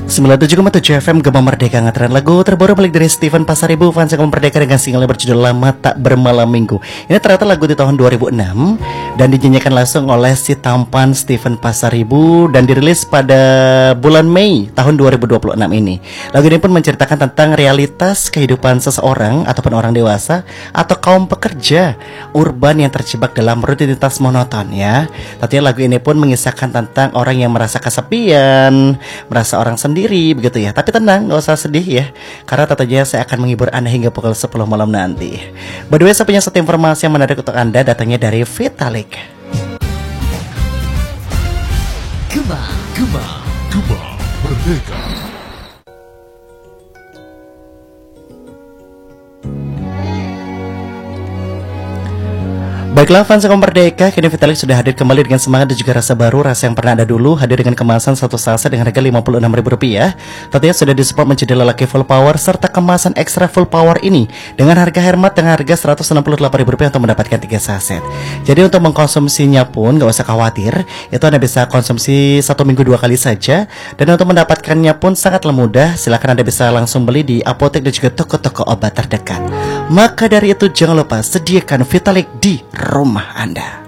97,7 FM Gema Merdeka ngetren lagu terbaru balik dari Stephen Pasaribu, fans Gema Merdeka dengan single yang berjudul Lama Tak Bermalam Minggu. Ini ternyata lagu di tahun 2006 dan dinyanyikan langsung oleh si tampan Stephen Pasaribu dan dirilis pada bulan Mei tahun 2026 ini. Lagu ini pun menceritakan tentang realitas kehidupan seseorang ataupun orang dewasa atau kaum pekerja urban yang terjebak dalam rutinitas monoton ya. Tentunya lagu ini pun mengisahkan tentang orang yang merasa kesepian, merasa orang sendiri begitu ya. Tapi tenang, gak usah sedih ya, karena tentunya saya akan menghibur Anda hingga pukul 10 malam nanti. By the way, saya punya satu informasi yang menarik untuk Anda, datangnya dari Vitalik. Gema Merdeka. Baiklah fans Gema Merdeka, kini Vitalik sudah hadir kembali dengan semangat dan juga rasa baru, rasa yang pernah ada dulu, hadir dengan kemasan satu saset dengan harga Rp56.000. Tentunya sudah disupport menjadi lelaki full power, serta kemasan ekstra full power ini dengan harga hemat dengan harga Rp168.000 untuk mendapatkan 3 saset. Jadi untuk mengkonsumsinya pun gak usah khawatir, itu Anda bisa konsumsi 1 minggu 2 kali saja. Dan untuk mendapatkannya pun sangatlah mudah, silahkan Anda bisa langsung beli di apotek dan juga toko-toko obat terdekat. Maka dari itu jangan lupa sediakan Vitalik di rumah Anda.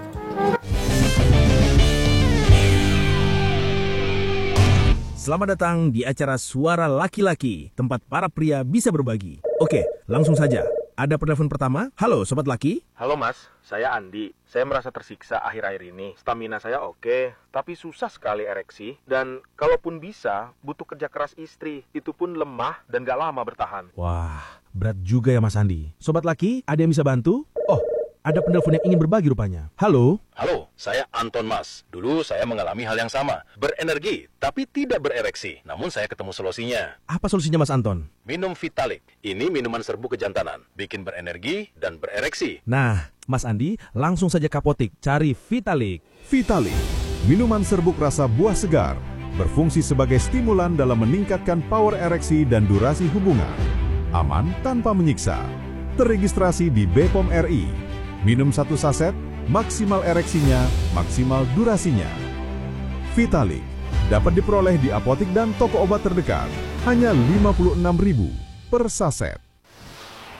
Selamat datang di acara Suara Laki-Laki, tempat para pria bisa berbagi. Oke, langsung saja. Ada penelpon pertama. Halo, Sobat Laki. Halo Mas, saya Andi. Saya merasa tersiksa akhir-akhir ini. Stamina saya oke, tapi susah sekali ereksi. Dan kalaupun bisa, butuh kerja keras istri. Itu pun lemah dan gak lama bertahan. Wah, berat juga ya Mas Andi. Sobat Laki, ada yang bisa bantu? Oh, ada penelpon yang ingin berbagi rupanya. Halo? Halo, saya Anton Mas. Dulu saya mengalami hal yang sama. Berenergi, tapi tidak berereksi. Namun saya ketemu solusinya. Apa solusinya Mas Anton? Minum Vitalik. Ini minuman serbu kejantanan. Bikin berenergi dan berereksi. Nah, Mas Andi, langsung saja ke apotek, cari Vitalik. Vitalik, minuman serbuk rasa buah segar. Berfungsi sebagai stimulan dalam meningkatkan power ereksi dan durasi hubungan. Aman tanpa menyiksa. Terregistrasi di BPOM RI. Minum 1 saset, maksimal ereksinya, maksimal durasinya. Vitalik dapat diperoleh di apotek dan toko obat terdekat. Hanya Rp56.000 per saset.